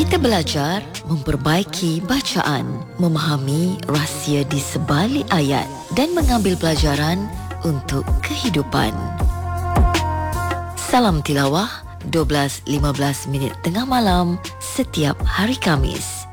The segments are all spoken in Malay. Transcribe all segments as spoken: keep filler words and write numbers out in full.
Kita belajar memperbaiki bacaan, memahami rahsia di sebalik ayat dan mengambil pelajaran untuk kehidupan. Salam Tilawah, dua belas lima belas minit tengah malam setiap hari Khamis.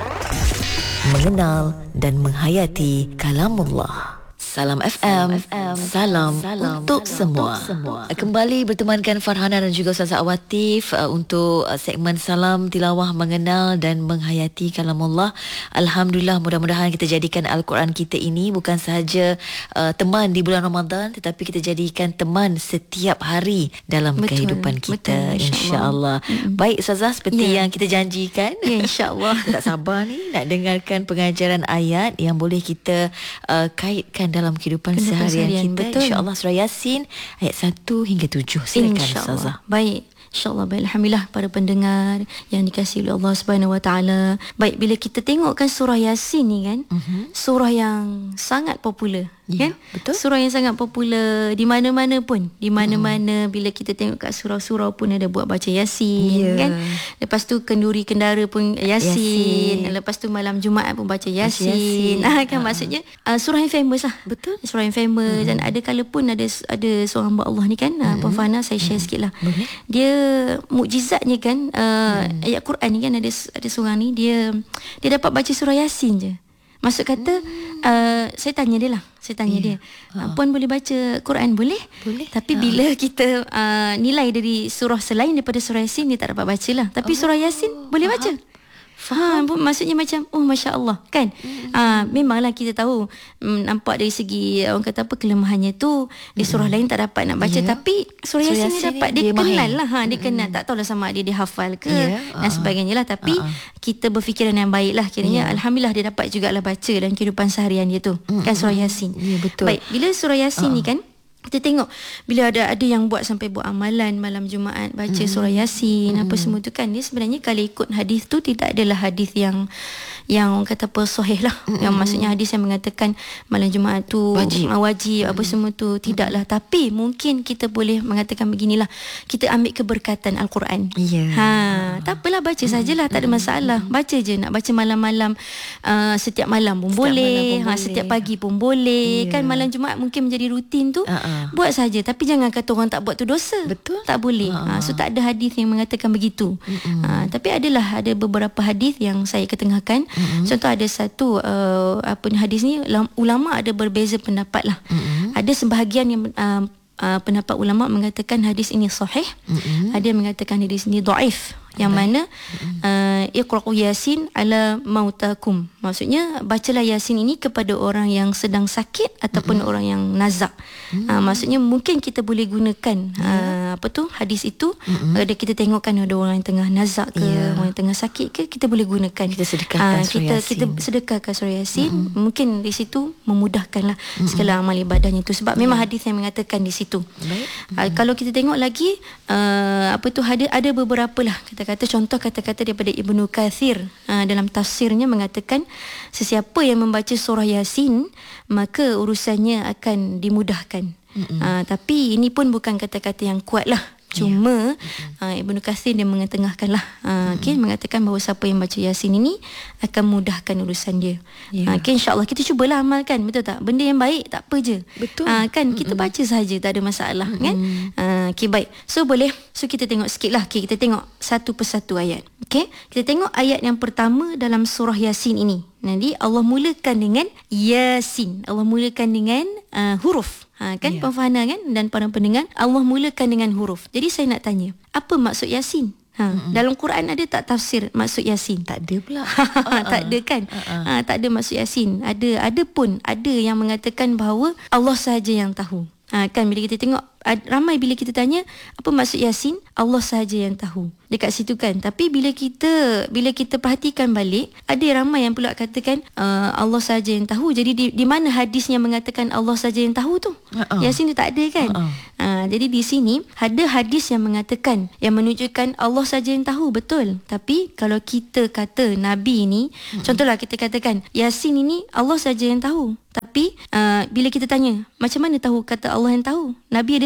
Mengenal dan menghayati kalamullah. Salam F M, salam, salam untuk semua. semua. Kembali bertemankan Farhana dan juga Ustazah Awatif uh, untuk uh, segmen Salam Tilawah Mengenal dan Menghayati Kalamullah. Alhamdulillah, mudah-mudahan kita jadikan Al-Quran kita ini bukan sahaja uh, teman di bulan Ramadan, tetapi kita jadikan teman setiap hari dalam betul, kehidupan kita, insya-Allah. Insya Baik Ustazah, seperti yeah. yang kita janjikan, ya, insya-Allah. Tak sabar ni nak dengarkan pengajaran ayat yang boleh kita uh, kaitkan dalam dalam kehidupan, kehidupan seharian kita. InsyaAllah surah Yasin ayat satu hingga tujuh. Silakan Ustazah. Baik. InsyaAllah, baik. Alhamdulillah para pendengar yang dikasihi oleh Allah Subhanahu Wa Taala. Baik, bila kita tengokkan surah Yasin ni kan, uh-huh. surah yang sangat popular. Ya, kan? Betul. Surah yang sangat popular di mana-mana pun. Di mana-mana hmm. bila kita tengok kat surau-surau pun ada buat baca Yasin, yeah. kan? Lepas tu kenduri kendara pun Yasin. Yasin. Lepas tu malam Jumaat pun baca Yasin. Yasin. Ah, kan uh-huh. maksudnya uh, surah yang famous lah. Betul. Surah yang famous hmm. dan ada kala pun ada ada seorang hamba Allah ni kan, hmm. Puan Fana, saya share hmm. sikit lah. Boleh. Dia mukjizatnya kan, uh, hmm. ayat Quran ni kan, ada ada seorang ni dia dia dapat baca surah Yasin je. Maksud kata hmm. uh, saya tanya dia lah. Saya tanya yeah. dia, uh. Puan boleh baca Quran? Boleh. Boleh. Tapi uh. bila kita uh, nilai dari surah selain daripada surah Yasin, dia tak dapat baca lah. Tapi oh. surah Yasin boleh baca. Faham. Ha, maksudnya macam oh Masya Allah kan. hmm. ha, Memanglah kita tahu, um, nampak dari segi orang kata apa, kelemahannya tu di surah hmm. lain tak dapat nak baca, yeah. tapi surah Yasin ni dapat, dia, dia kenal lah, ha, dia hmm. kenal. Tak tahulah sama dia dia hafal ke, yeah. dan sebagainya lah. Tapi uh-huh. kita berfikiran yang baik lah kiranya, yeah. Alhamdulillah dia dapat jugalah baca dalam kehidupan seharian dia tu, hmm. kan surah Yasin. yeah, Betul. Baik, bila surah Yasin uh-huh. ni kan, kita tengok bila ada ada yang buat sampai buat amalan malam Jumaat baca mm. surah Yasin, mm. apa semua tu kan, dia sebenarnya kalau ikut hadis tu tidak adalah hadis yang yang orang kata apa sahih lah, mm. yang maksudnya hadis yang mengatakan malam Jumaat tu wajib, wajib mm. apa semua tu, tidaklah. Mm. Tapi mungkin kita boleh mengatakan beginilah, kita ambil keberkatan Al-Quran. Yeah. Ha, tak apalah, baca mm. sajalah, tak ada masalah. Baca je, nak baca malam-malam, uh, setiap malam pun setiap boleh, malam pun ha, boleh. Setiap pagi pun boleh. Yeah. Kan malam Jumaat mungkin menjadi rutin tu. Uh-uh. Buat saja, tapi jangan kata orang tak buat tu dosa. Betul. Tak boleh. Ha, so tak ada hadis yang mengatakan begitu. Ha, tapi adalah ada beberapa hadis yang saya ketengahkan. Mm-mm. Contoh ada satu uh, apa ni hadis ni, ulama ada berbeza pendapat lah. Mm-mm. Ada sebahagian yang uh, uh, pendapat ulama mengatakan hadis ini sahih. Mm-mm. Ada yang mengatakan hadis ini dhaif. Yang Baik. mana uh, Iqra'u Yasin ala mautakum. Maksudnya bacalah Yasin ini kepada orang yang sedang sakit ataupun mm-hmm. orang yang nazak. Mm-hmm. uh, Maksudnya mungkin kita boleh gunakan yeah. uh, apa tu hadis itu. mm-hmm. Ada kita tengokkan ada orang yang tengah nazak ke, yeah. orang yang tengah sakit ke, kita boleh gunakan. Kita sedekahkan uh, kita, kita sedekahkan surah Yasin. mm-hmm. Mungkin di situ memudahkanlah mm-hmm. segala amal ibadahnya itu. Sebab yeah. memang hadis yang mengatakan di situ. mm-hmm. uh, Kalau kita tengok lagi uh, apa tu ada ada beberapa lah kita kata contoh kata-kata daripada Ibnu Katsir uh, dalam tafsirnya mengatakan sesiapa yang membaca surah Yasin maka urusannya akan dimudahkan. Uh, tapi ini pun bukan kata-kata yang kuat lah. Cuma yeah. uh, Ibnu Katsir dia mengetengahkanlah uh, okay, mengatakan bahawa siapa yang baca Yasin ini akan mudahkan urusan dia. yeah. uh, okay, InsyaAllah kita cubalah amalkan, betul tak? Benda yang baik tak apa je. Betul. uh, Kan kita baca saja, tak ada masalah. Mm-mm. Kan uh, okay, baik. So boleh, so kita tengok sikit lah. okay, Kita tengok satu persatu ayat. Okay, kita tengok ayat yang pertama dalam surah Yasin ini. Nanti Allah mulakan dengan Yasin. Allah mulakan dengan uh, huruf. Ha, kan, yeah. Puan Fahana kan, dan para pendengar, Allah mulakan dengan huruf. Jadi saya nak tanya, apa maksud Yasin? Ha, dalam Quran ada tak tafsir maksud Yasin? Tak ada pula. uh-uh. Tak ada kan? Uh-uh. Ha, tak ada maksud Yasin. Ada ada pun ada yang mengatakan bahawa Allah sahaja yang tahu. Ha, kan bila kita tengok ramai bila kita tanya apa maksud Yasin, Allah sahaja yang tahu dekat situ kan. Tapi bila kita bila kita perhatikan balik, ada ramai yang pula katakan uh, Allah sahaja yang tahu. Jadi di, di mana hadis yang mengatakan Allah sahaja yang tahu tu? Uh-uh. Yasin tu tak ada kan? Uh-uh. Uh, jadi di sini ada hadis yang mengatakan, yang menunjukkan Allah sahaja yang tahu, betul. Tapi kalau kita kata Nabi ni, uh-uh. contohlah kita katakan Yasin ini Allah sahaja yang tahu. Tapi uh, bila kita tanya macam mana tahu kata Allah yang tahu, Nabi ada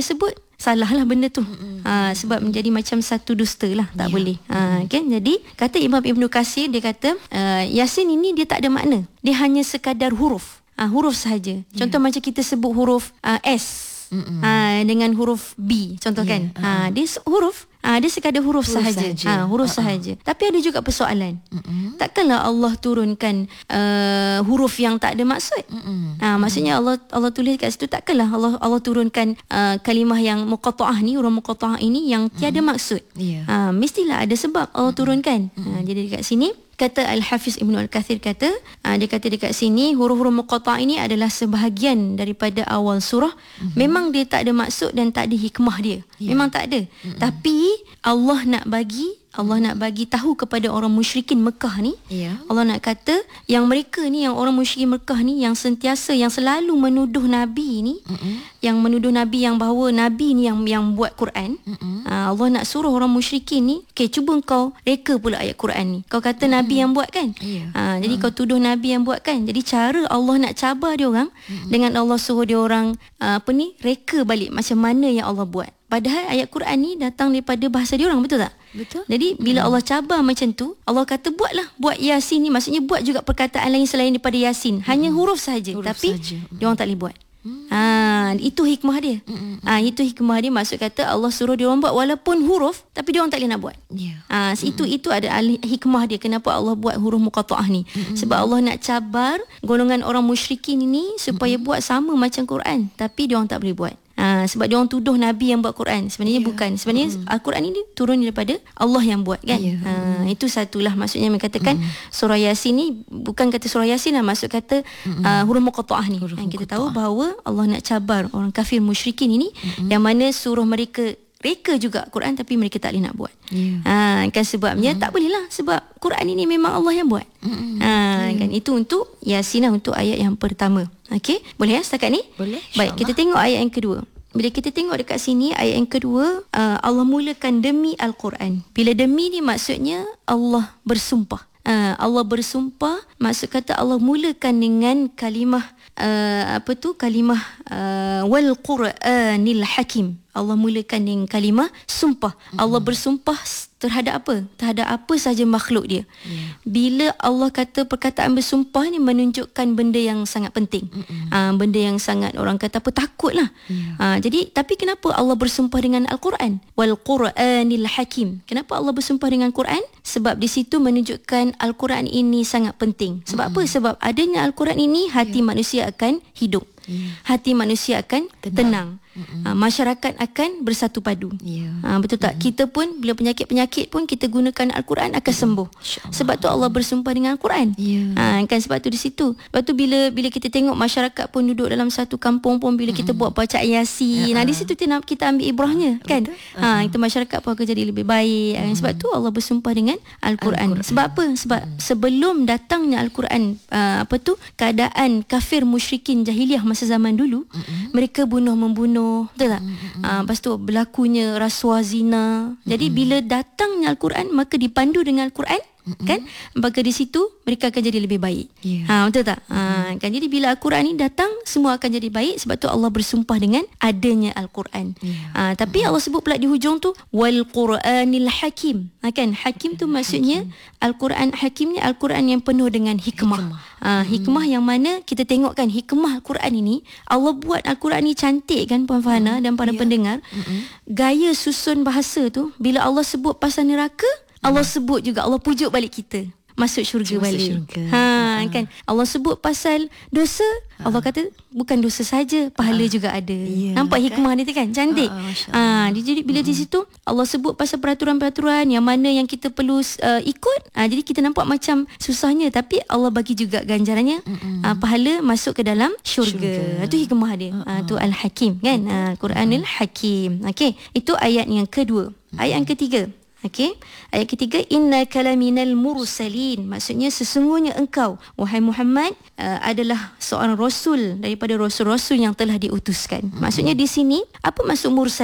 sebut, salahlah benda tu. Ha, sebab menjadi macam satu dusta lah, tak yeah. boleh. Ha, kan? Jadi kata Imam Ibn Katsir, dia kata uh, Yasin ini dia tak ada makna, dia hanya sekadar huruf. Ha, huruf sahaja. Contoh yeah. macam kita sebut huruf uh, S ha, dengan huruf B, contoh yeah. kan. Ha, dia huruf. Ah, dia sekadar huruf, huruf sahaja. Ah, huruf uh-uh. sahaja. Tapi ada juga persoalan. Uh-uh. Takkanlah Allah turunkan uh, huruf yang tak ada maksud. Uh-uh. Ah, maksudnya Allah Allah tulis kat situ, takkanlah Allah Allah turunkan uh, kalimah yang muqatta'ah ni, huruf muqatta'ah ini yang tiada uh-uh. maksud. Yeah. Ah, mestilah ada sebab Allah uh-uh. turunkan. Uh-uh. Ah, jadi dekat sini kata Al-Hafiz Ibn Al-Kathir kata, uh, dia kata dekat sini huruf-huruf muqatta'ah ini adalah sebahagian daripada awal surah. Uh-huh. Memang dia tak ada maksud dan tak ada hikmah dia. Yeah. Memang tak ada. Uh-huh. Tapi Allah nak bagi Allah nak bagi tahu kepada orang musyrikin Mekah ni, yeah. Allah nak kata yang mereka ni, yang orang musyrikin Mekah ni, yang sentiasa, yang selalu menuduh Nabi ni, uh-uh. yang menuduh Nabi yang bahawa Nabi ni yang yang buat Quran. Uh-uh. uh, Allah nak suruh orang musyrikin ni, okay, cuba kau reka pula ayat Quran ni. Kau kata uh-uh. Nabi yang buat kan? Yeah. uh, Jadi uh-uh. kau tuduh Nabi yang buat kan? Jadi cara Allah nak cabar dia orang, uh-uh. dengan Allah suruh dia orang uh, apa ni, reka balik macam mana yang Allah buat. Padahal ayat Quran ni datang daripada bahasa dia orang, betul tak? Betul. hmm. Jadi bila Allah cabar macam tu, Allah kata buatlah, buat Yasin ni, maksudnya buat juga perkataan lain selain daripada Yasin. Hanya hmm. huruf saja, tapi sahaja. dia orang tak boleh buat. Hmm. Ha, itu hikmah dia. Hmm. Ha, itu hikmah dia, maksud kata Allah suruh dia orang buat walaupun huruf, tapi dia orang tak boleh nak buat. Yeah. Ha, hmm. itu itu ada hikmah dia kenapa Allah buat huruf muqatta'ah ni. Hmm. Sebab Allah nak cabar golongan orang musyrikin ini supaya hmm. buat sama macam Quran, tapi dia orang tak boleh buat. Ha, sebab dia orang tuduh Nabi yang buat Quran. Sebenarnya yeah. bukan. Sebenarnya mm. Al-Quran ini turun daripada Allah yang buat kan. Yeah. Ha, itu satulah maksudnya mengatakan mm. surah Yasin ni bukan kata surah Yasin lah, maksud kata mm. uh, huruf muqatta'ah ni. Huruf kita tahu bahawa Allah nak cabar orang kafir musyrikin ini, mm. yang mana suruh mereka reka juga Quran tapi mereka tak boleh nak buat. Yeah. Ha, kan sebabnya mm. tak boleh lah, sebab Quran ini memang Allah yang buat. Mm. Ha, yeah. kan itu untuk Yasin lah, untuk ayat yang pertama. Okey, boleh ya setakat ni? Boleh. Baik, kita tengok ayat yang kedua. Bila kita tengok dekat sini ayat yang kedua, uh, Allah mulakan demi Al-Quran. Bila demi ni maksudnya Allah bersumpah. Uh, Allah bersumpah, maksud kata Allah mulakan dengan kalimah uh, apa tu? Kalimah uh, wal Quranil Hakim. Allah mulakan dengan kalimah sumpah. Mm-hmm. Allah bersumpah terhadap apa? Terhadap apa sahaja makhluk dia. Yeah. Bila Allah kata perkataan bersumpah ni menunjukkan benda yang sangat penting. Mm-hmm. Uh, benda yang sangat orang kata apa, takutlah. Yeah. Uh, jadi tapi kenapa Allah bersumpah dengan Al-Quran? Wal Quranil Hakim. Kenapa Allah bersumpah dengan Quran? Sebab di situ menunjukkan Al-Quran ini sangat penting. Sebab mm-hmm. apa? Sebab adanya Al-Quran ini hati yeah. manusia akan hidup. Yeah. Hati manusia akan tenang, tenang. Uh, masyarakat akan bersatu padu. Yeah. Uh, betul tak? Mm-hmm. Kita pun bila penyakit-penyakit pun kita gunakan Al-Quran akan sembuh. Sebab tu Allah bersumpah dengan Al-Quran. Yeah. Uh, kan sebab tu di situ. Sebab tu bila bila kita tengok masyarakat pun duduk dalam satu kampung pun, bila kita mm-hmm. buat bacaan Yasin, uh-huh. nah di situ kita, kita ambil ibrahnya kan. Uh-huh. Uh, kita masyarakat pun akan jadi lebih baik. Mm-hmm. Sebab tu Allah bersumpah dengan Al-Quran. Al-Quran. Sebab apa? Sebab mm-hmm. sebelum datangnya Al-Quran, uh, apa tu? Keadaan kafir musyrikin jahiliah masa zaman dulu, mm-hmm. mereka bunuh-membunuh, betul tak? Mm-hmm. Uh, lepas tu berlakunya rasuah zina. Jadi mm-hmm. bila datangnya Al-Quran, maka dipandu dengan Al-Quran, mm-hmm. kan? Maka di situ mereka akan jadi lebih baik. Yeah. Ha, betul tak? Mm-hmm. Ha, kan? Jadi bila Al-Quran ni datang, semua akan jadi baik. Sebab tu Allah bersumpah dengan adanya Al-Quran. Yeah. Ha, tapi mm-hmm. Allah sebut pula di hujung tu wal Quranil Hakim. Ha, kan? Hakim tu maksudnya Al-Quran Hakim ni Al-Quran yang penuh dengan hikmah. Hikmah, ha, hikmah mm-hmm. yang mana kita tengok kan, hikmah Al-Quran ini, Allah buat Al-Quran ni cantik kan Puan Fahana mm-hmm. dan para yeah. pendengar. Mm-hmm. Gaya susun bahasa tu, bila Allah sebut pasal neraka, Allah sebut juga, Allah pujuk balik kita masuk syurga balik. Syurga. Ha, uh-huh. kan Allah sebut pasal dosa, uh-huh. Allah kata bukan dosa saja, pahala uh-huh. juga ada. Yeah, nampak hikmah kan? Dia tu kan cantik. Uh-huh, ha, jadi bila uh-huh. di situ Allah sebut pasal peraturan-peraturan yang mana yang kita perlu uh, ikut. Ha, jadi kita nampak macam susahnya, tapi Allah bagi juga ganjarannya, uh-huh. uh, pahala masuk ke dalam syurga. Itu hikmah dia. Uh-huh. Ha, tu Al-Hakim kan. Uh-huh. Ha, Quranil Hakim. Okey, itu ayat yang kedua. Ayat yang ketiga. Okey, ayat ketiga, inna kalaminal mursalin, maksudnya sesungguhnya engkau wahai Muhammad uh, adalah seorang rasul daripada rasul-rasul yang telah diutuskan. Mm-hmm. Maksudnya di sini apa maksud mursalin?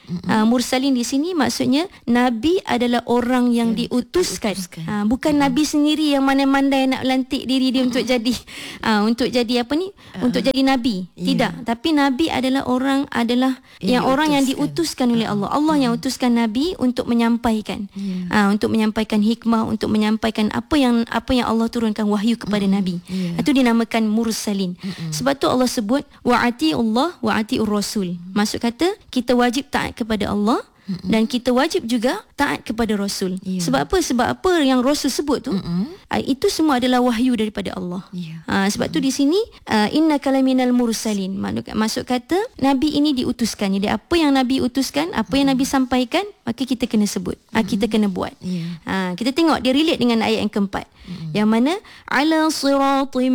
Uh, mursalin di sini maksudnya nabi adalah orang yang ya, diutuskan, diutuskan. Uh, bukan mm-hmm. nabi sendiri yang mana-mandai nak lantik diri dia mm-hmm. untuk jadi uh, untuk jadi apa ni uh, untuk jadi nabi. Yeah. Tidak, tapi nabi adalah orang adalah yang, yang orang yang diutuskan oleh Allah. Allah mm-hmm. yang utuskan nabi untuk menyampaikan yeah. uh, untuk menyampaikan hikmah, untuk menyampaikan apa yang apa yang Allah turunkan wahyu kepada mm-hmm. nabi. Yeah. Itu dinamakan mursalin. Mm-hmm. Sebab tu Allah sebut wa'ati Allah wa'ati ur-rasul. Maksud kata kita wajib taat kepada Allah mm-mm. dan kita wajib juga taat kepada Rasul. Yeah. Sebab apa? Sebab apa yang Rasul sebut tu uh, itu semua adalah wahyu daripada Allah. Yeah. Uh, sebab mm-mm. tu di sini uh, innaka laminal mursalin. Maksud, maksud kata Nabi ini diutuskan. Jadi apa yang Nabi utuskan, apa mm-mm. yang Nabi sampaikan, maka kita kena sebut. Uh, kita kena buat. Yeah. Uh, kita tengok dia relate dengan ayat yang keempat. Mm-mm. Yang mana ala siratim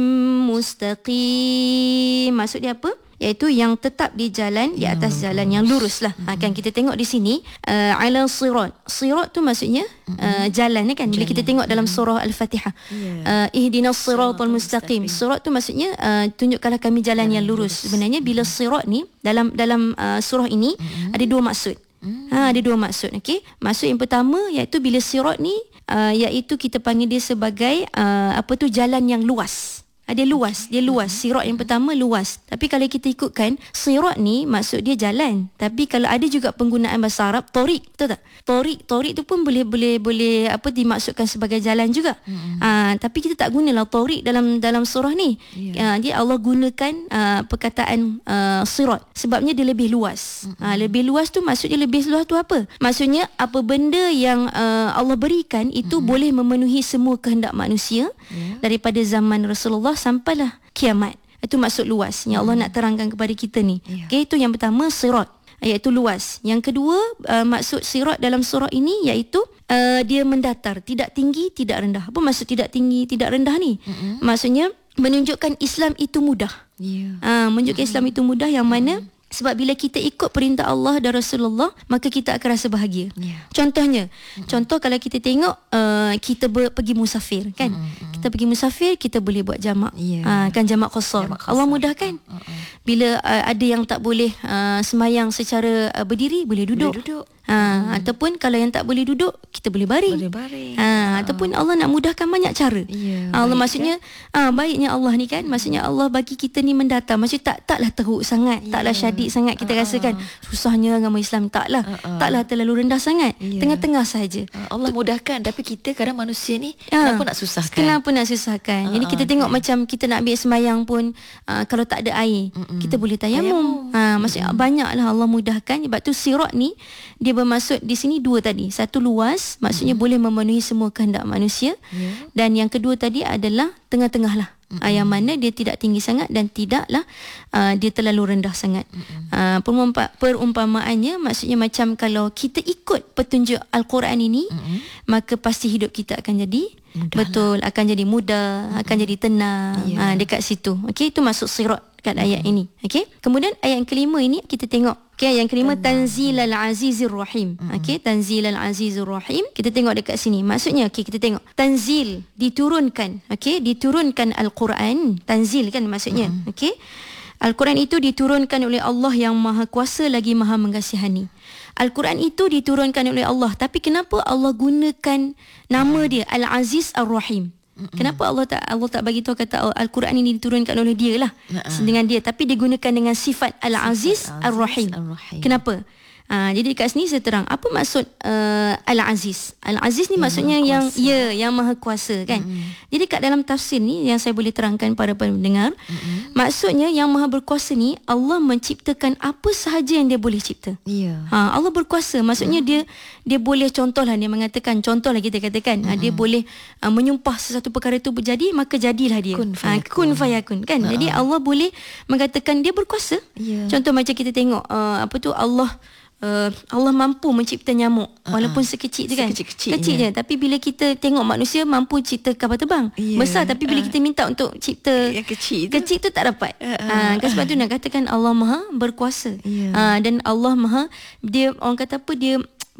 mustaqim. Maksud dia apa? Iaitu yang tetap di jalan, di atas jalan yang lurus lah. Mm-hmm. Kan kita tengok di sini uh, ala sirat. Sirat tu maksudnya uh, jalan kan. Bila kita tengok dalam surah Al-Fatihah, yeah. uh, ihdinas siratal mustaqim. Sirat tu maksudnya uh, tunjukkanlah kami jalan yang lurus. Sebenarnya bila sirat ni dalam dalam uh, surah ini mm-hmm. ada dua maksud. Mm-hmm. Ha, ada dua maksud. Okey. Maksud yang pertama iaitu bila sirat ni uh, iaitu kita panggil dia sebagai uh, apa tu jalan yang luas. Dia luas, dia luas. Sirat yang pertama luas. Tapi kalau kita ikutkan, sirat ni maksud dia jalan. Tapi kalau ada juga penggunaan bahasa Arab, torik, betul tak? Torik, torik tu pun boleh boleh boleh apa dimaksudkan sebagai jalan juga. Mm-hmm. Uh, tapi kita tak gunalah torik dalam dalam surah ni. Yeah. Uh, dia Allah gunakan uh, perkataan uh, sirat sebabnya dia lebih luas. Mm-hmm. Uh, lebih luas tu maksudnya lebih luas tu apa? Maksudnya apa benda yang uh, Allah berikan itu mm-hmm. boleh memenuhi semua kehendak manusia yeah. daripada zaman Rasulullah sampailah kiamat. Itu maksud luas yang Allah hmm. nak terangkan kepada kita ni. Yeah. Okey, itu yang pertama sirat, iaitu luas. Yang kedua uh, maksud sirat dalam surah ini iaitu uh, dia mendatar, tidak tinggi, tidak rendah. Apa maksud tidak tinggi, tidak rendah ni? Mm-hmm. Maksudnya menunjukkan Islam itu mudah. Yeah. Uh, menunjukkan mm-hmm. Islam itu mudah yang mana mm-hmm. sebab bila kita ikut perintah Allah dan Rasulullah, maka kita akan rasa bahagia. Yeah. Contohnya, mm-hmm. contoh kalau kita tengok uh, kita ber, pergi musafir kan. Mm-hmm. Kita pergi musafir, kita boleh buat jamak. Yeah. Uh, kan jamak qasar. Allah mudahkan. Mm-hmm. Bila uh, ada yang tak boleh uh, semayang secara uh, berdiri, boleh duduk. Boleh duduk. Ha, hmm. Ataupun kalau yang tak boleh duduk, kita boleh baring, boleh baring. Ha, ha. Ataupun Allah nak mudahkan banyak cara. Ya, Allah baik, maksudnya kan? ha, baiknya Allah ni kan, maksudnya Allah bagi kita ni mendatar. Maksudnya tak taklah teruk sangat, ya. taklah syadid sangat kita ha, rasakan susahnya agama Islam, taklah ha, ha. taklah terlalu rendah sangat, ya. tengah-tengah saja. Ha, Allah mudahkan, tapi kita kadang manusia ni ha, kenapa nak susahkan? Kenapa nak susahkan? Ha, Jadi kita tengok okay. macam kita nak ambil sembahyang pun uh, kalau tak ada air, Mm-mm. kita boleh tayamum. Ha, maksudnya Mm-mm. banyaklah Allah mudahkan. Sebab tu sirat ni dia bermaksud di sini dua tadi. Satu luas, maksudnya mm-hmm. boleh memenuhi semua kehendak manusia. Yeah. Dan yang kedua tadi adalah tengah-tengah lah. Mm-hmm. Yang mana dia tidak tinggi sangat dan tidaklah uh, dia terlalu rendah sangat. Mm-hmm. Uh, perumpa- perumpamaannya maksudnya macam kalau kita ikut petunjuk Al-Quran ini, mm-hmm. maka pasti hidup kita akan jadi mudah betul, lah. akan jadi mudah, mm-hmm. akan jadi tenang. Yeah. Uh, dekat situ. Okey, itu maksud sirat kat mm-hmm. ayat ini. Okey. Kemudian ayat yang kelima ini kita tengok. Okey, yang kelima Tanzilal Azizir Rahim. Mm-hmm. Okey, Tanzilal Azizir Rahim. Kita tengok dekat sini. Maksudnya okey, kita tengok tanzil, diturunkan. Okey, diturunkan Al-Quran. Tanzil kan maksudnya. Mm-hmm. Okey. Al-Quran itu diturunkan oleh Allah yang Maha Kuasa lagi Maha Mengasihani. Al-Quran itu diturunkan oleh Allah, tapi kenapa Allah gunakan nama dia Al-Aziz Ar-Rahim? Mm-mm. Kenapa Allah tak Allah tak bagi tahu kata Al-Quran ini diturunkan oleh dia lah, uh-uh. dengan dia, tapi digunakan dengan sifat Al-Aziz Ar-Rahim. Ar-Rahim. Kenapa? Ha, jadi dekat sini saya terang apa maksud uh, Al-Aziz. Al-Aziz ni yang maksudnya yang ya yang Maha Kuasa kan. Mm-hmm. Jadi kat dalam tafsir ni yang saya boleh terangkan pada pendengar, mm-hmm. maksudnya yang Maha Berkuasa ni Allah menciptakan apa sahaja yang dia boleh cipta. Yeah. Ha, Allah berkuasa, maksudnya mm-hmm. dia dia boleh, contohlah dia mengatakan, contohlah kita katakan, mm-hmm. dia boleh uh, menyumpah sesuatu perkara itu berjadi, maka jadilah dia. Kun fayakun, ha, kun fayakun kan. Uh-huh. Jadi Allah boleh mengatakan dia berkuasa. Yeah. Contoh macam kita tengok uh, apa tu Allah Uh, Allah mampu mencipta nyamuk uh-huh. walaupun sekecil tu kan, sekecil-kecil kecil je, tapi bila kita tengok manusia mampu cipta kapal terbang yeah. besar, tapi bila uh. kita minta untuk cipta yang kecil tu, kecil tu tak dapat. uh-huh. uh, kan sebab tu nak katakan Allah Maha Berkuasa. yeah. uh, dan Allah Maha, dia orang kata apa, dia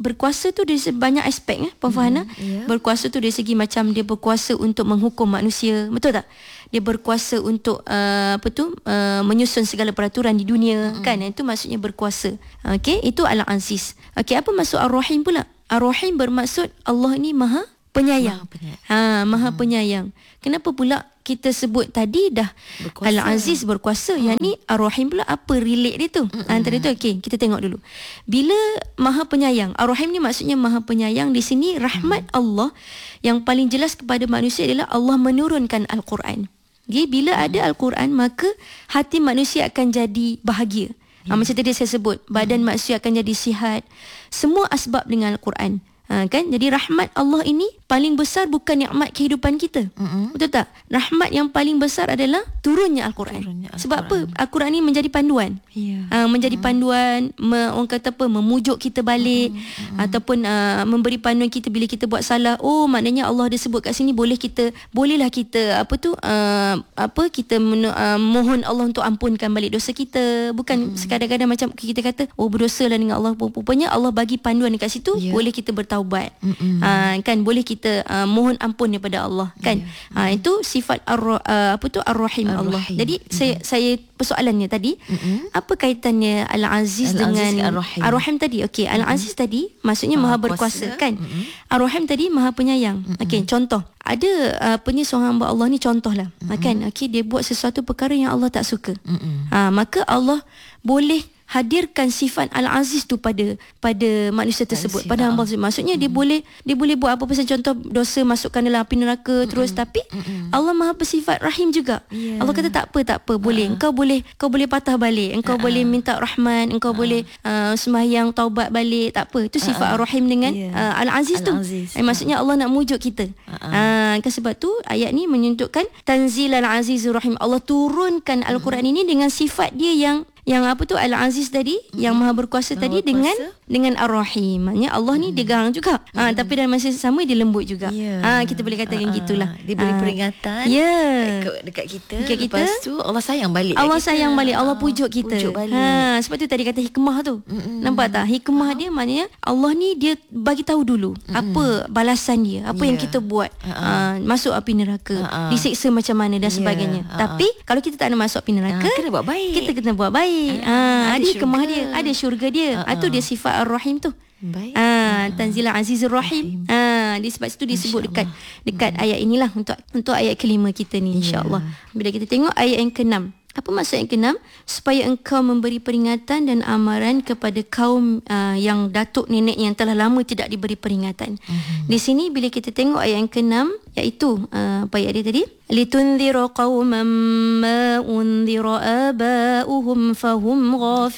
berkuasa tu dari banyak aspek, eh, Puan Farhana. Mm, yeah. Berkuasa tu dari segi macam dia berkuasa untuk menghukum manusia, betul tak? Dia berkuasa untuk uh, apa tu uh, menyusun segala peraturan di dunia, mm. kan? Itu maksudnya berkuasa. Okey, itu Al-Aziz. Okey, apa maksud Ar-Rahim pula? Ar-Rahim bermaksud Allah ni Maha Penyayang. Maha Penyayang. Ha, Maha mm. Penyayang. Kenapa pula kita sebut tadi dah berkuasa. Al-Aziz berkuasa, hmm. yang ni Ar-Rahim pula apa relate dia tu? Hmm. Antara tu okey, kita tengok dulu. Bila Maha Penyayang, Ar-Rahim ni maksudnya Maha Penyayang. Di sini rahmat hmm. Allah yang paling jelas kepada manusia adalah Allah menurunkan Al-Quran. Okay, bila hmm. ada Al-Quran, maka hati manusia akan jadi bahagia. Hmm. Ha, macam tadi saya sebut, badan hmm. manusia akan jadi sihat. Semua asbab dengan Al-Quran. Ha, kan? Jadi rahmat Allah ini paling besar bukan nikmat kehidupan kita. Mm-hmm. Betul tak? Rahmat yang paling besar adalah turunnya Al-Quran. Turunnya Al-Quran. Sebab apa? Al-Quran ini menjadi panduan. Yeah. Ha, menjadi mm-hmm. panduan, me, orang kata apa, memujuk kita balik, mm-hmm. ataupun uh, memberi panduan kita bila kita buat salah. Oh, maknanya Allah ada sebut kat sini boleh kita, bolehlah kita apa tu uh, apa kita men, uh, mohon Allah untuk ampunkan balik dosa kita. Bukan mm-hmm. sekadar-kadar macam kita kata, oh berdosalah dengan Allah. Rupanya Allah bagi panduan dekat situ, yeah. boleh kita bertaubat. Mm-hmm. Ha, kan boleh kita kita uh, mohon ampun daripada Allah, kan? Yeah. Ha, itu sifat ar, uh, apa tu Ar-Rahim Allah. Jadi mm-hmm. saya saya persoalannya tadi, mm-hmm. apa kaitannya Al-Aziz, Al-Aziz dengan Ar-Rahim? Ar-Rahim tadi, okey, Al-Aziz mm-hmm. tadi maksudnya Maha berkuasa, kan? Mm-hmm. Ar-Rahim tadi Maha Penyayang. Mm-hmm. Okey, contoh. Ada uh, punya seorang hamba Allah ni, contohlah, mm-hmm. kan? Okey, dia buat sesuatu perkara yang Allah tak suka. Mm-hmm. Ha, maka Allah boleh hadirkan sifat Al-Aziz tu pada pada manusia tersebut, pada hamba tersebut. Maksudnya mm. dia boleh dia boleh buat apa pasal contoh dosa, masukkan dalam api neraka, mm. terus tapi mm. Allah Maha bersifat Rahim juga. Yeah. Allah kata tak apa, tak apa, boleh. Uh. Engkau boleh kau boleh patah balik, engkau uh. boleh minta rahmat, engkau uh. boleh uh, sembahyang taubat balik, tak apa. Itu sifat uh. Ar-Rahim dengan yeah. uh, Al-Aziz tu. Al-Aziz. Eh, maksudnya Allah nak mujuk kita. Uh. Uh, kan sebab tu ayat ni menunjukkan Tanzil Al-Azizur Rahim. Allah turunkan Al-Quran mm. ini dengan sifat dia yang yang apa tu Al-Aziz tadi, mm. yang Maha berkuasa Maha tadi berkuasa. dengan dengan Ar-Rahim. Maknanya Allah ni mm. dia garang juga. Mm. Ha, tapi dalam masa sama dia lembut juga. Yeah. Ha, kita boleh katakan uh, gitulah. Dia beri peringatan yeah. dekat, dekat kita. Dekat kita. Lepas tu Allah sayang balik. Allah kita. sayang balik. Allah pujuk kita. Pujuk balik. Ha, sebab tu tadi kata hikmah tu. Mm-mm. Nampak tak? Hikmah uh. dia maknanya Allah ni dia bagi tahu dulu Mm-mm. apa balasan dia, apa yeah. yang kita buat. Uh-uh. Ha, masuk api neraka, uh-uh. disiksa macam mana dan yeah. sebagainya. Uh-uh. Tapi kalau kita tak nak masuk api neraka, uh, kena buat baik. Kita kena buat baik. Ha, uh, ada hikmah dia, ada syurga dia. Uh-uh. Itu dia sifat Ar-Rahim tu. Baik. Ah, Tanzil Azizur Rahim. Ah, di sebab itu disebut dekat dekat hmm. ayat inilah untuk untuk ayat kelima kita ni, insya-Allah. Yeah. Bila kita tengok ayat yang keenam. Apa maksud yang keenam? Supaya engkau memberi peringatan dan amaran kepada kaum uh, yang datuk nenek yang telah lama tidak diberi peringatan. Mm-hmm. Di sini bila kita tengok ayat yang keenam, iaitu uh, apa ayat dia tadi? Litunzira qauman ma unzira aba'uhum fahum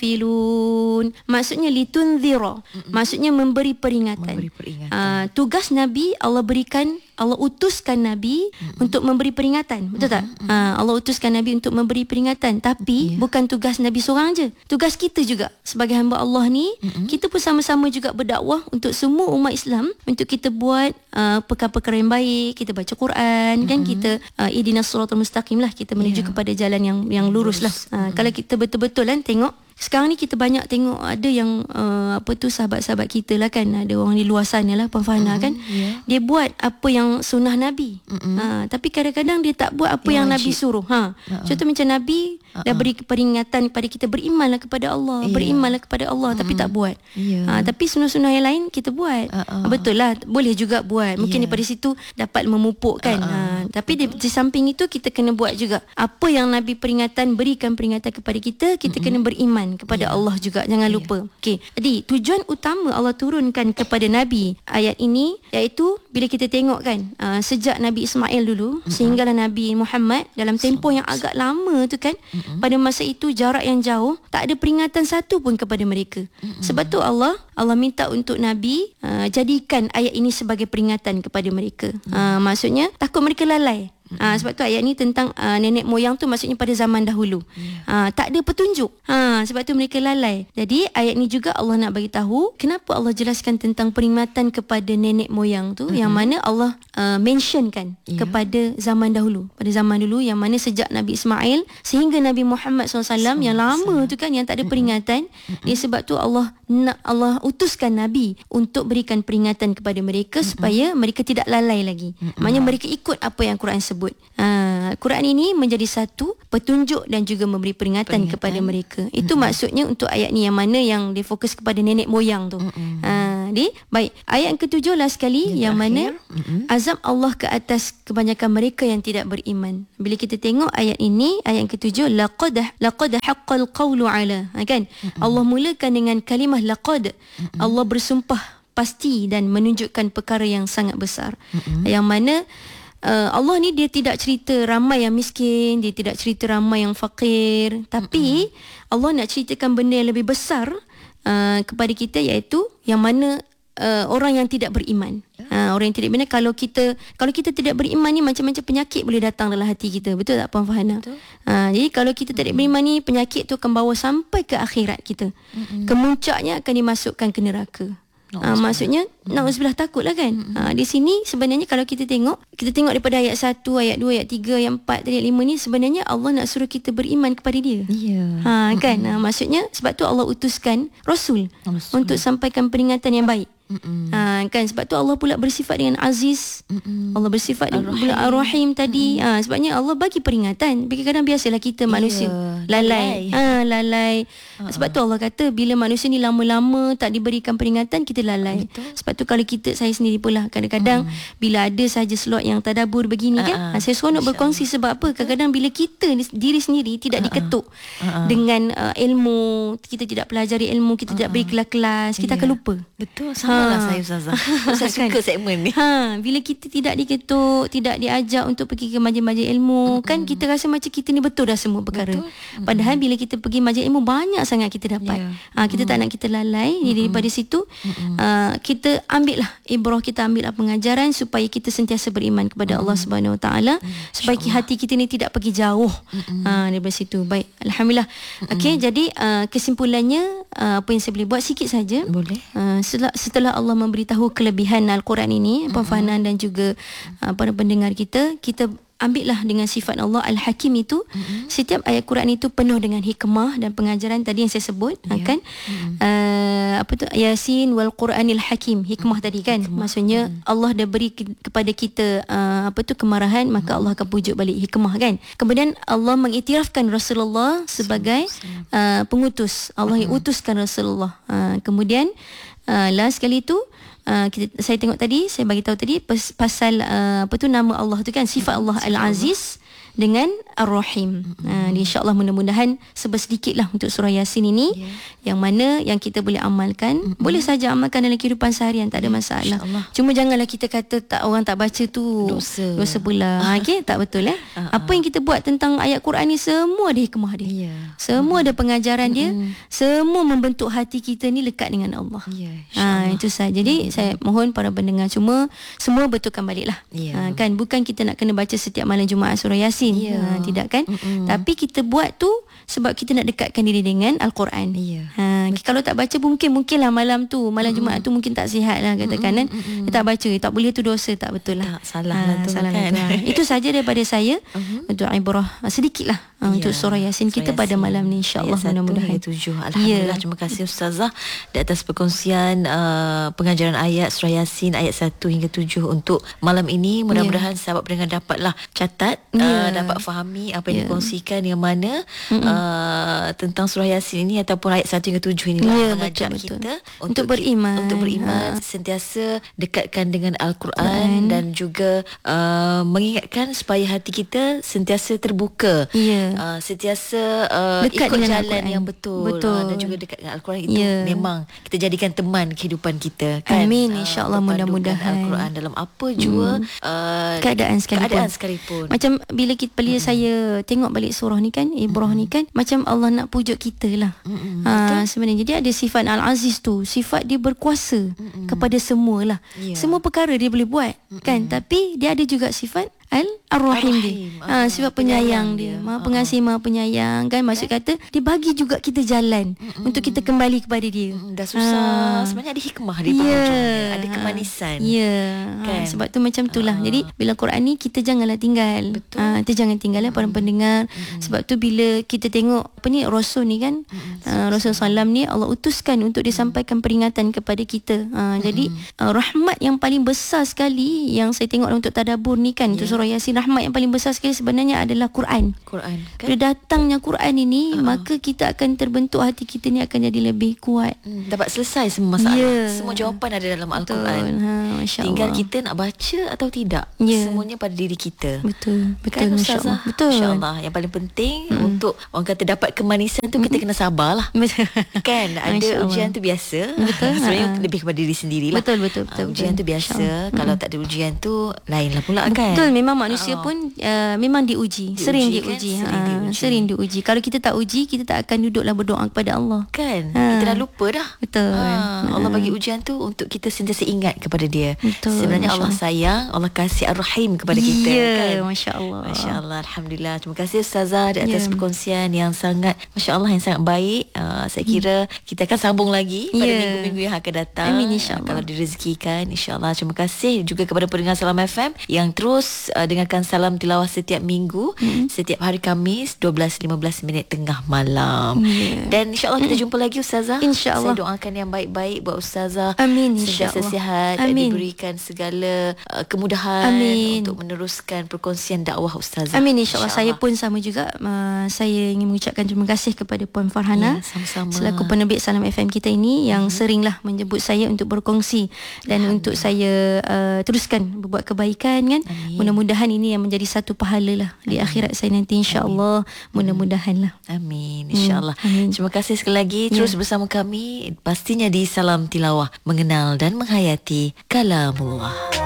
ghafilun. Maksudnya litunzira. Mm-hmm. Maksudnya memberi peringatan. Memberi peringatan. Uh, tugas Nabi Allah berikan, Allah utuskan Nabi mm-hmm. untuk memberi peringatan. Betul tak? Mm-hmm. Uh, Allah utuskan Nabi untuk memberi peringatan. Tapi yeah. bukan tugas Nabi seorang je. Tugas kita juga sebagai hamba Allah ni, mm-hmm. kita pun sama-sama juga berdakwah untuk semua umat Islam, untuk kita buat uh, perkara-perkara yang baik, kita baca Quran, mm-hmm. kan, kita uh, ihdinas siratal mustaqim lah, kita menuju yeah. kepada jalan yang yang lurus lah. Uh, mm-hmm. Kalau kita betul-betul kan tengok sekarang ni kita banyak tengok ada yang uh, apa tu sahabat-sahabat kita lah kan, ada orang di luar sana lah, Puan Farhana, mm-hmm, kan yeah. dia buat apa yang sunnah Nabi, mm-hmm. ha, tapi kadang-kadang dia tak buat apa yang, yang Nabi suruh. ha. uh-uh. Contoh macam Nabi uh-uh. dah beri peringatan kepada kita, berimanlah kepada Allah, yeah. berimanlah kepada Allah, mm-hmm. tapi tak buat. yeah. ha, Tapi sunnah-sunnah yang lain kita buat. uh-uh. Betul lah, boleh juga buat. Mungkin yeah. daripada situ dapat memupuk kan. uh-uh. ha, Tapi di, di samping itu kita kena buat juga apa yang Nabi peringatan, berikan peringatan kepada kita, kita mm-hmm. kena beriman kepada yeah. Allah juga, jangan yeah. lupa. Okey. Jadi tujuan utama Allah turunkan kepada Nabi ayat ini, iaitu bila kita tengok kan, uh, sejak Nabi Ismail dulu mm-hmm. sehinggalah Nabi Muhammad, dalam tempoh yang agak lama tu kan, mm-hmm. pada masa itu jarak yang jauh, tak ada peringatan satu pun kepada mereka. Mm-hmm. Sebab tu Allah Allah minta untuk Nabi uh, jadikan ayat ini sebagai peringatan kepada mereka. Mm-hmm. Uh, maksudnya takut mereka lalai. Mm-hmm. Ha, sebab tu ayat ni tentang uh, nenek moyang tu, maksudnya pada zaman dahulu. yeah. ha, Tak ada petunjuk. ha, Sebab tu mereka lalai. Jadi ayat ni juga Allah nak bagi tahu kenapa Allah jelaskan tentang peringatan kepada nenek moyang tu, mm-hmm. yang mana Allah uh, mentionkan yeah. kepada zaman dahulu. Pada zaman dulu yang mana sejak Nabi Ismail sehingga Nabi Muhammad sallallahu alaihi wasallam yang lama tu kan, yang tak ada peringatan. Mm-hmm. Dia sebab tu Allah nak Allah utuskan Nabi untuk berikan peringatan kepada mereka, mm-hmm. supaya mereka tidak lalai lagi. Mm-hmm. Maknanya mereka ikut apa yang Quran sebut. Uh, Quran ini menjadi satu petunjuk dan juga memberi peringatan, peringatan. kepada mereka. Itu mm-hmm. maksudnya untuk ayat ni, yang mana yang dia fokus kepada nenek moyang tu. Mm-hmm. Uh, di, baik, ayat yang ketujuh last sekali, yang, yang mana mm-hmm. azab Allah ke atas kebanyakan mereka yang tidak beriman. Bila kita tengok ayat ini, ayat yang ketujuh, laqad laqad haqqal qawlu ala, ha, kan? Mm-hmm. Allah mulakan dengan kalimah laqad. Mm-hmm. Allah bersumpah pasti dan menunjukkan perkara yang sangat besar. Mm-hmm. Yang mana Uh, Allah ni dia tidak cerita ramai yang miskin, dia tidak cerita ramai yang fakir, tapi mm-hmm. Allah nak ceritakan benda yang lebih besar uh, kepada kita, iaitu yang mana uh, orang yang tidak beriman. Uh, orang yang tidak beriman, kalau kita kalau kita tidak beriman ni, macam-macam penyakit boleh datang dalam hati kita. Betul tak Puan Farhana? Uh, jadi kalau kita tidak beriman ni, penyakit tu akan bawa sampai ke akhirat kita. Mm-hmm. Kemuncaknya akan dimasukkan ke neraka. Ha, maksudnya hmm. na'udzubillah, takutlah kan. hmm. ha, Di sini sebenarnya kalau kita tengok, kita tengok daripada ayat satu, ayat dua, ayat tiga, ayat empat, ayat lima ni, sebenarnya Allah nak suruh kita beriman kepada dia. yeah. ha, kan? hmm. ha, Maksudnya sebab tu Allah utuskan Rasul Rasul untuk sampaikan peringatan yang baik. Mm-mm. Ha, kan, sebab tu Allah pula bersifat dengan Aziz. Mm-mm. Allah bersifat Ar-Rahim, Ar-Rahim tadi. ha, Sebabnya Allah bagi peringatan. Kadang-kadang biasalah kita manusia yeah. lalai ha, Lalai uh-huh. Sebab tu Allah kata, bila manusia ni lama-lama tak diberikan peringatan, kita lalai. Betul. Sebab tu kalau kita, saya sendiri pula kadang-kadang mm. bila ada saja slot yang tadabbur begini, uh-huh. kan, ha, saya seronok berkongsi. Sebab apa? Kadang-kadang bila kita diri sendiri tidak uh-huh. diketuk uh-huh. dengan uh, ilmu, kita tidak pelajari ilmu, kita uh-huh. tidak beri kelas-kelas, kita yeah. akan lupa. Betul. Sama ha. lah saya Ustazah. Saya suka segmen ni. Ha, bila kita tidak diketuk, tidak diajak untuk pergi ke majlis-majlis ilmu, mm-hmm. kan kita rasa macam kita ni betul dah semua perkara. Mm-hmm. Padahal bila kita pergi majlis ilmu, banyak sangat kita dapat. Yeah. Ha, kita mm-hmm. tak nak kita lalai. Mm-hmm. Jadi daripada situ mm-hmm. uh, kita ambil lah ibrah, kita ambil lah pengajaran supaya kita sentiasa beriman kepada mm-hmm. Allah Subhanahu Wa Taala, mm-hmm. supaya hati kita ni tidak pergi jauh. Mm-hmm. uh, daripada situ. Baik, alhamdulillah. Mm-hmm. Okey, jadi uh, kesimpulannya, uh, apa yang saya boleh buat sikit saja. Boleh. Uh, setelah, setelah Allah memberitahu kelebihan Al-Quran ini, Puan Farhana dan juga uh, para pendengar kita, kita ambillah dengan sifat Allah Al-Hakim itu. Mm-hmm. Setiap ayat Quran itu penuh dengan hikmah dan pengajaran tadi yang saya sebut. Yeah. Kan mm-hmm. uh, apa tu, Yasin wal Quranil Hakim, hikmah tadi kan. Hikmah. Maksudnya mm-hmm. Allah dah beri ke- kepada kita uh, apa tu kemarahan, maka mm-hmm. Allah akan pujuk balik, hikmah kan. Kemudian Allah mengiktirafkan Rasulullah sebagai uh, pengutus. Allah mm-hmm. yang utuskan Rasulullah. Uh, kemudian uh, last sekali tu Uh, kita, saya tengok tadi, saya bagi tahu tadi pas, pasal uh, apa tu nama Allah tu kan, sifat Allah Al-Aziz dengan Ar-Rahim. Mm-hmm. Uh, InsyaAllah mudah-mudahan sebersedikit lah untuk surah Yasin ini, yeah. yang mana yang kita boleh amalkan. Mm-hmm. Boleh saja amalkan dalam kehidupan seharian, tak ada yeah, masalah. Cuma janganlah kita kata tak, orang tak baca tu dosa, dosa pula. ha, okay? Tak betul eh. Uh-huh. Apa yang kita buat tentang ayat Quran ni, semua ada hikmah dia. Yeah. Semua mm-hmm. ada pengajaran dia. Mm-hmm. Semua membentuk hati kita ni lekat dengan Allah. Yeah, ha, itu saja. Jadi mm-hmm. saya mohon para pendengar cuma semua betulkan baliklah. Yeah. Ha, kan, bukan kita nak kena baca setiap malam Jumaat surah Yasin. Yeah. Ha, tidak kan. Mm-mm. Tapi kita buat tu sebab kita nak dekatkan diri dengan Al-Quran. Yeah. Ha, kalau tak baca mungkin mungkinlah malam tu, malam Mm-mm. Jumaat tu mungkin tak sihat lah katakan kan. Tak baca, tak boleh tu dosa, tak betul lah. Tak, salah ha, lah tu salah kan. Lah tu. Itu saja daripada saya uh-huh. untuk ibrah sedikit lah yeah. untuk surah Yasin kita surah pada Yasin. Malam ni, insya-Allah mudah-mudahan. tujuh. Alhamdulillah. Yeah. Terima kasih Ustazah di atas perkongsian uh, pengajaran ayat surah Yasin ayat satu hingga tujuh untuk malam ini. Mudah-mudahan yeah. sahabat pendengar dapatlah catat, yeah. uh, dapat fahami apa yang yeah. dikongsikan, yang mana uh, tentang surah Yasin ini ataupun ayat satu hingga tujuh ini yeah, mengajak betul, kita betul. Untuk, untuk beriman, untuk beriman ha. sentiasa dekatkan dengan Al-Quran dan juga uh, mengingatkan supaya hati kita sentiasa terbuka, yeah. uh, sentiasa uh, ikut jalan Al-Quran yang betul, betul. Uh, dan juga dekat dengan Al-Quran itu yeah. memang kita jadikan teman kehidupan kita kan. Amin, insya-Allah. Uh, mudah-mudahan Al-Quran dalam apa jua hmm. uh, keadaan sekalipun. keadaan sekalipun macam bila kita bila hmm. saya tengok balik surah ni kan, ibrah hmm. ni kan, macam Allah nak pujuk kita lah. hmm. uh, sebenarnya dia ada sifat Al-Aziz tu, sifat dia berkuasa hmm. kepada semua lah. yeah. Semua perkara dia boleh buat hmm. kan, tapi dia ada juga sifat Al Ar-Rahim dia. Ar-Rahim. Ha, Ah, sifat penyayang penyayang dia. dia. Maha Ah, pengasih, maha penyayang kan. Maksud kata dia bagi juga kita jalan Mm-mm. untuk kita kembali kepada dia. Mm, dah susah. Ha. Sebenarnya ada hikmah di Ya. penghujungnya. Ada kemanisan. Ya. Kan? Ha, sebab tu macam itulah. Jadi bila Quran ni kita janganlah tinggal. Betul. Ha, kita jangan tinggal ya para pendengar. Mm-mm. Sebab tu bila kita tengok apa ni Rasul ni kan, uh, Rasul sallam ni Allah utuskan untuk disampaikan peringatan kepada kita. Ha, jadi uh, rahmat yang paling besar sekali yang saya tengok untuk tadabbur ni kan, untuk surah Yasin, rahmat yang paling besar sekali sebenarnya adalah Quran. Quran kan. Bila datangnya Quran ini, uh-huh. maka kita akan terbentuk, hati kita ni akan jadi lebih kuat. Hmm, dapat selesai semua masalah. Ya. Semua jawapan ada dalam Betul. Al-Quran. Ha, Masya Tinggal Allah. kita nak baca atau tidak. Ya. Semuanya pada diri kita. Betul. Betul. Kan Masya Ustazah? Allah. Betul. Masya Allah. Yang paling penting hmm. untuk orang kata dapat kemanisan tu, kita kena sabarlah. Betul. Kan ada Masya Allah. ujian tu biasa. Betul. Sebenarnya Ha. lebih kepada diri sendirilah. Betul, betul, betul, Uh, ujian betul. tu biasa. Insya Allah. Kalau tak ada ujian tu lainlah pula kan. Betul, memang manusia Ah. pun uh, memang diuji, Diuji sering kan? diuji, Sering ha, diuji. sering diuji. Kalau kita tak uji, kita tak akan duduklah berdoa kepada Allah. Kan Ha. kita dah lupa dah. Betul. ha, Allah Ha. bagi ujian tu untuk kita sentiasa ingat kepada dia. Betul, Sebenarnya Masya Allah Allah. sayang, Allah kasih Ar-Rahim kepada kita Ya, kan. Masya Allah. Masya Allah, Alhamdulillah. Terima kasih Ustazah di atas Ya. perkongsian yang sangat, Masya Allah, yang sangat baik. uh, Saya kira kita akan sambung lagi pada Ya. minggu-minggu yang akan datang. Amin, insya Allah. Kalau direzekikan, insyaAllah. Terima kasih juga kepada pendengar Salam F M yang terus uh, dengarkan Salam Tilawah setiap minggu, hmm. setiap hari Khamis dua belas lima belas minit tengah malam. Ya. Dan insyaAllah kita jumpa lagi Ustazah. InsyaAllah. Saya doakan yang baik-baik buat Ustazah. Amin, Sentiasa insyaAllah. sihat, Amin. diberikan segala uh, kemudahan Amin. untuk meneruskan perkongsian dakwah Ustazah. Amin, insyaAllah. Saya pun sama juga. Uh, saya ingin mengucapkan terima kasih kepada Puan Farhana, Ya, sama-sama. selaku penerbit Salam F M kita ini, yang hmm. seringlah menjemput saya untuk berkongsi dan untuk saya uh, teruskan berbuat kebaikan kan. Amin. Mudah-mudahan ini yang menjadi satu pahala lah di akhirat saya nanti, insyaAllah. Mudah-mudahan lah. Amin, insyaAllah. Hmm, amin. Terima kasih sekali lagi. Terus Ya. bersama kami pastinya di Salam Tilawah, mengenal dan menghayati kalamullah.